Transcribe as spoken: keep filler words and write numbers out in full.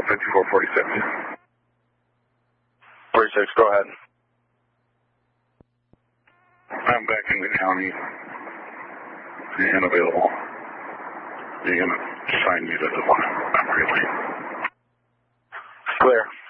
fifty-four forty-six. forty-six, go ahead. I'm back in the county and available. You're going to sign me to the one. I'm really. Clear.